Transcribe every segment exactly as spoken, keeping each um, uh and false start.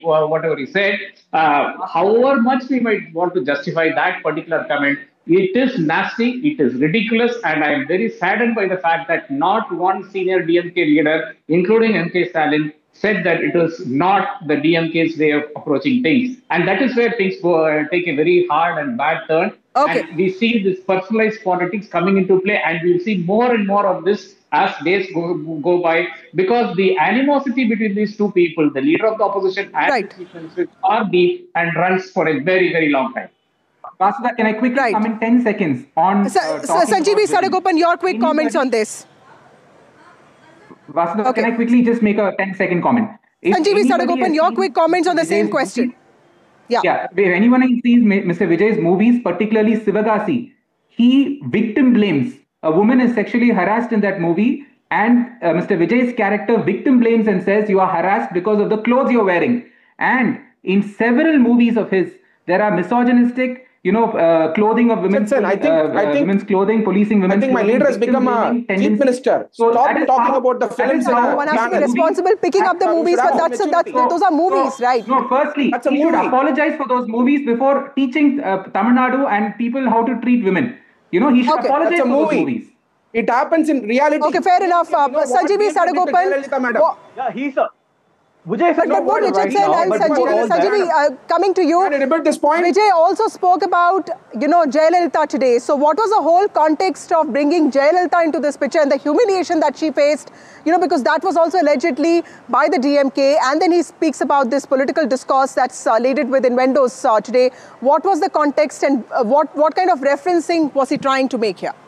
uh, whatever he said. Uh, however much we might want to justify that particular comment, it is nasty, it is ridiculous, and I am very saddened by the fact that not one senior D M K leader, including M K Stalin, said that it was not the D M K's way of approaching things. And that is where things go, uh, take a very hard and bad turn. Okay. And we see this personalized politics coming into play, and we'll see more and more of this as days go, go by, because the animosity between these two people, the leader of the opposition and right. the chief minister, are deep and runs for a very, very long time. Vasudha, can I quickly right. come in ten seconds on... Sa uh, Sanjeevi Sadagopan, your quick Anybody? comments on this. Vasudha, okay. can I quickly just make a ten second comment? If Sanjeevi Sadagopan, your quick comments on the same question. Movie, yeah. yeah. If anyone sees Mister Vijay's movies, particularly Sivagasi, he victim blames. A woman is sexually harassed in that movie, and uh, Mister Vijay's character victim blames and says, you are harassed because of the clothes you're wearing. And in several movies of his, there are misogynistic, you know, uh, clothing of women, Sen, I think, uh, I think, women's clothing, policing women's I think my clothing, leader has become a chief minister. So stop talking how, about the films. No, one has to be responsible picking up the movies, but that's, a, that's so, those are movies, so, right? No, firstly, that's a he movie. should apologize for those movies before teaching uh, Tamil Nadu and people how to treat women. You know, he should okay. apologize for movie. those movies. It happens in reality. Okay, fair enough. Uh, you know, Sanjeevi Sadagopan. Yeah, he's a... Vijay but, but what Richard said, and Sanjeevi, Sanjeevi uh, coming to you, this point? Vijay also spoke about, you know, Jayalalitha today. So what was the whole context of bringing Jayalalitha into this picture and the humiliation that she faced, you know, because that was also allegedly by the D M K, and then he speaks about this political discourse that's uh, laden with innuendos uh, today. What was the context, and uh, what, what kind of referencing was he trying to make here?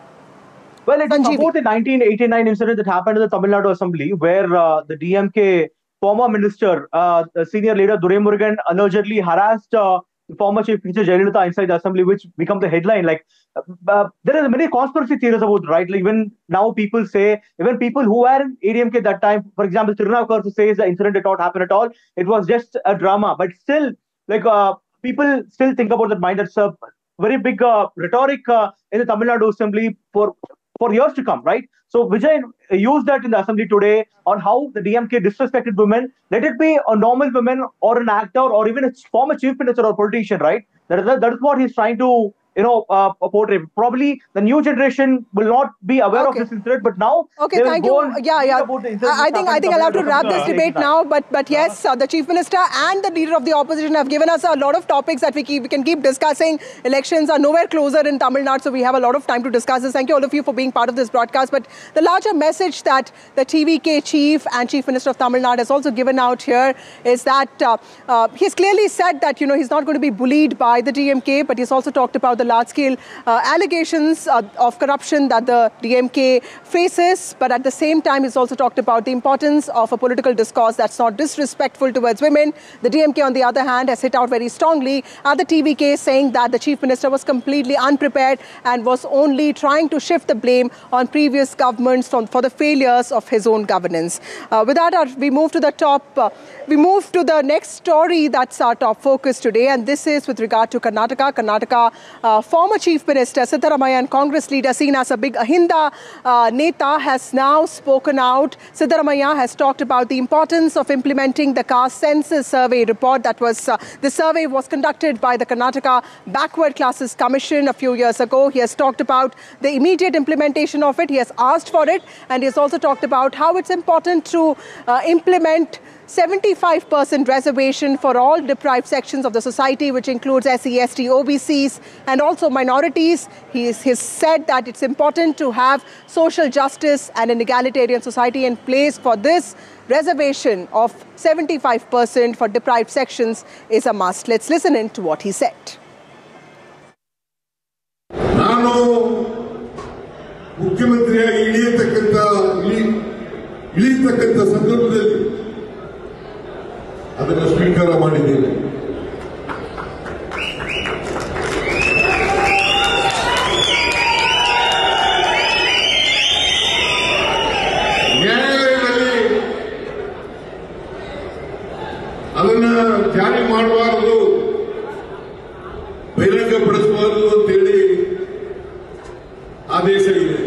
Well, it was about the nineteen eighty-nine incident that happened in the Tamil Nadu Assembly, where uh, the D M K former minister, uh, senior leader Duraimurugan allegedly harassed uh, former Chief Minister Jayalalitha inside the assembly, which became the headline. Like, uh, there are many conspiracy theories about it, right? Like, even now people say, even people who were in A D M K at that time, for example, Tirunavakar says the incident did not happen at all. It was just a drama. But still, like, uh, people still think about that mind. That's a very big uh, rhetoric uh, in the Tamil Nadu Assembly for for years to come, right? So Vijay used that in the assembly today on how the D M K disrespected women. Let it be a normal woman or an actor or even a former chief minister or politician, right? That is, that is what he's trying to, you know, uh, portray. Probably the new generation will not be aware okay. of this incident, but now okay, thank you. Yeah, yeah. I think I think I'll have to wrap this debate now. But but yes, uh, the chief minister and the leader of the opposition have given us a lot of topics that we keep, we can keep discussing. Elections are nowhere closer in Tamil Nadu, so we have a lot of time to discuss this. Thank you all of you for being part of this broadcast. But the larger message that the T V K chief and chief minister of Tamil Nadu has also given out here is that uh, uh, he's clearly said that, you know, he's not going to be bullied by the D M K, but he's also talked about the large-scale uh, allegations uh, of corruption that the D M K faces. But at the same time, he's also talked about the importance of a political discourse that's not disrespectful towards women. The D M K, on the other hand, has hit out very strongly at the T V K, saying that the chief minister was completely unprepared and was only trying to shift the blame on previous governments from, for the failures of his own governance. Uh, with that, uh, we move to the top. Uh, we move to the next story that's our top focus today, and this is with regard to Karnataka. Karnataka uh, former Chief Minister Siddaramaiah and Congress leader seen as a big Ahinda uh, Neta has now spoken out. Siddaramaiah has talked about the importance of implementing the caste census survey report. That was, uh, the survey was conducted by the Karnataka Backward Classes Commission a few years ago. He has talked about the immediate implementation of it. He has asked for it, and he has also talked about how it's important to uh, implement seventy-five percent reservation for all deprived sections of the society, which includes S C, S T, O B Cs and also minorities. He has said that it's important to have social justice and an egalitarian society in place. For this, reservation of seventy-five percent for deprived sections is a must. Let's listen in to what he said. ಅದನ್ನು ಸ್ವೀಕಾರ ಮಾಡಿದ್ದೇನೆ. ನ್ಯಾಯಾಲಯದಲ್ಲಿ ಅದನ್ನ ಜಾರಿ ಮಾಡಬಾರದು, ಬಹಿರಂಗಪಡಿಸಬಾರದು ಅಂತೇಳಿ ಆದೇಶ ಇದೆ.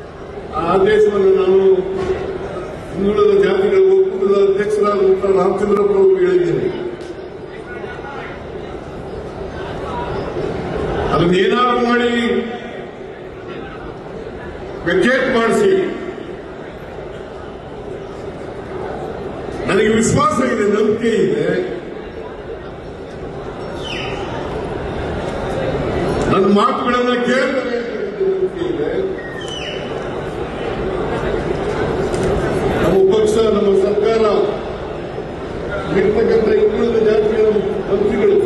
ಆ ಆದೇಶವನ್ನು ನಾನು ಹಿಂದುಳಿದ ಜಾತಿಗಳ ಒಕ್ಕೂಟದ ಅಧ್ಯಕ್ಷರಾದಂತಹ ರಾಮಚಂದ್ರ ಸಂದರ್ಭಗಳು ಹೇಳಿದ್ದೀನಿ. ಅದನ್ನ ಏನಾದ್ರು ಮಾಡಿ ವೆಕೇಟ್ ಮಾಡಿಸಿ. ನನಗೆ ವಿಶ್ವಾಸ ಇದೆ, ನಂಬಿಕೆ ಇದೆ. ನನ್ನ ಮಾತುಗಳನ್ನು ಕೇಳ್ತಾರೆ ನಂಬಿಕೆ ಇದೆ. ನಮ್ಮ ಪಕ್ಷ, ನಮ್ಮ ಸರ್ಕಾರ, ಇರ್ತಕ್ಕಂಥ ಇನ್ನುಳಿದ ಜಾತಿಯ ಮಂತ್ರಿಗಳು,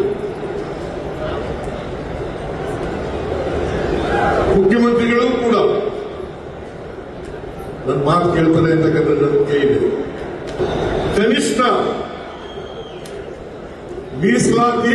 ಮುಖ್ಯಮಂತ್ರಿಗಳು ಕೂಡ ನನ್ನ ಮಾತು ಕೇಳ್ತಾರೆ ಅಂತಕ್ಕಂಥ ನಂಬಿಕೆ ಇದೆ. ಕನಿಷ್ಠ ಮೀಸಲಾತಿ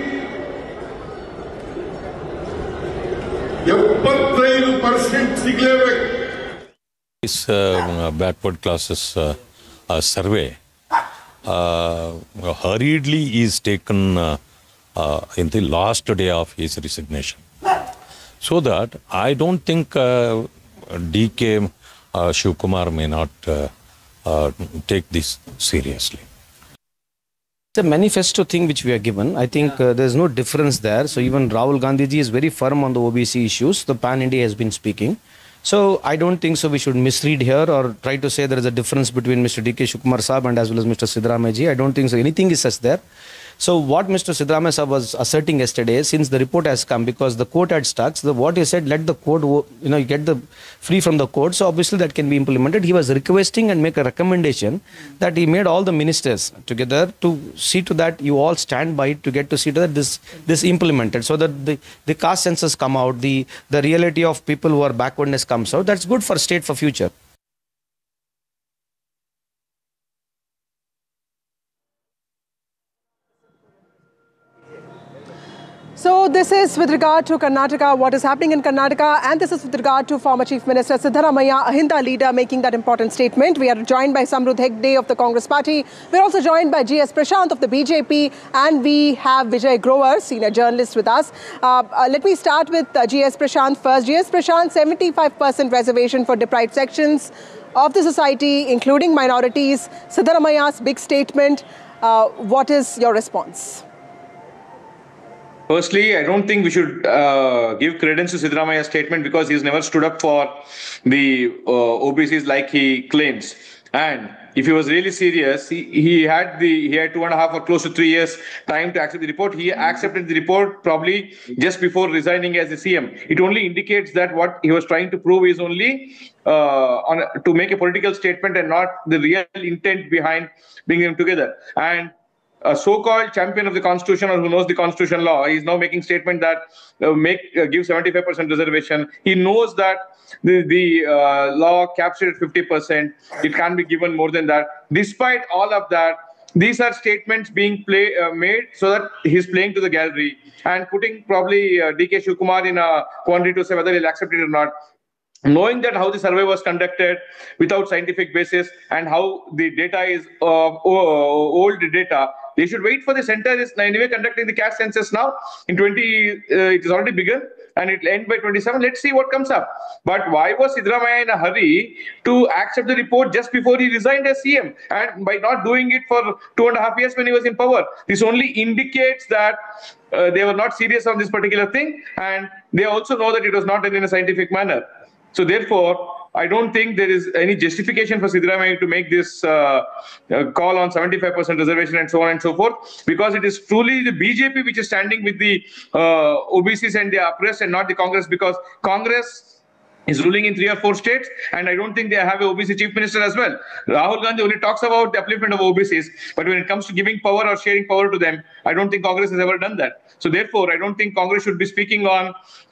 ಎಪ್ಪತ್ತೈದು percent ಸಿಗಲೇಬೇಕು. This uh, backward classes uh, uh, survey uh, hurriedly is taken uh, uh, in the last day of his resignation. So that I don't think uh, D K uh, Shivkumar may not uh, uh, take this seriously. It's a manifesto thing which we are given. I think uh, there's no difference there. So even Rahul Gandhi ji is very firm on the O B C issues. The Pan India has been speaking. So I don't think so we should misread here or try to say there is a difference between Mister D K Shivkumar Saab and as well as Mister Siddaramaiah ji. I don't think so. Anything is such there. So what Mister Siddaramaiah Saab was asserting yesterday, since the report has come, because the court had stuck, the, what he said, let the court, you know, get the free from the court. So obviously that can be implemented. He was requesting and make a recommendation that he made all the ministers together to see to that you all stand by it to get to see to that this this implemented, so that the, the caste census come out, the, the reality of people who are backwardness comes out. That's good for state for future. So this is with regard to Karnataka, what is happening in Karnataka, and this is with regard to former Chief Minister Siddaramaiah, Ahinda leader, making that important statement. We are joined by Samruddh Hegde of the Congress Party. We're also joined by G S Prashant of the B J P, and we have Vijay Grover, senior journalist, with us. Uh, uh, let me start with uh, G S Prashant first. G S Prashant, seventy-five percent reservation for deprived sections of the society, including minorities. Siddaramaiah's big statement. Uh, what is your response? Firstly, I don't think we should uh, give credence to Siddaramaiah's statement because he's never stood up for the uh, O B Cs like he claims. And if he was really serious, he, he had the he had two and a half or close to three years time to accept the report. He accepted the report probably just before resigning as the C M. It only indicates that what he was trying to prove is only uh, on to make a political statement and not the real intent behind bringing them together. And a so-called champion of the Constitution or who knows the Constitution law, he is now making statement that uh, make uh, give seventy-five percent reservation. He knows that the, the uh, law caps it at fifty percent. It can't be given more than that. Despite all of that, these are statements being play, uh, made so that he's playing to the gallery and putting probably uh, D K Shivkumar in a quandary to say whether he'll accept it or not. Knowing that how the survey was conducted without scientific basis and how the data is uh, old data, they should wait for the center is anyway conducting the caste census now in twenty. Uh, it is already begun and it will end by twenty-seven. Let's see what comes up. But why was Siddaramaiah in a hurry to accept the report just before he resigned as C M and by not doing it for two and a half years when he was in power? This only indicates that uh, they were not serious on this particular thing, and they also know that it was not done in a scientific manner. So therefore, I don't think there is any justification for Siddaramaiah to make this uh, uh, call on seventy-five percent reservation and so on and so forth, because it is truly the B J P which is standing with the uh, O B Cs and the oppressed and not the Congress, because Congress is ruling in three or four states, and I don't think they have a O B C chief minister as well. Rahul Gandhi only talks about the upliftment of O B Cs, but when it comes to giving power or sharing power to them, I don't think Congress has ever done that. So therefore, I don't think Congress should be speaking on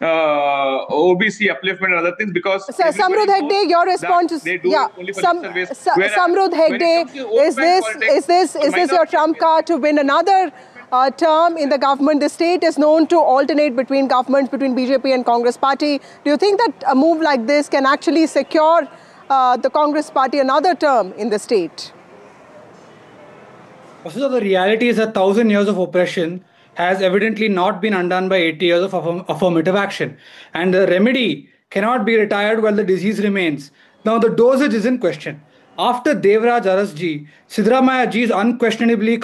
uh, O B C upliftment and other things, because Sir, Samruddh Hegde, your response is yeah. Sam, Samruddh Hegde, is this is this is this your trump card to win another Uh, term in the government? The state is known to alternate between governments, between B J P and Congress Party. Do you think that a move like this can actually secure uh, the Congress Party another term in the state? So the reality is that thousand years of oppression has evidently not been undone by eighty years of affirm affirmative action. And the remedy cannot be retired while the disease remains. Now the dosage is in question. after Devraj Arasji, Siddaramaya ji is unquestionably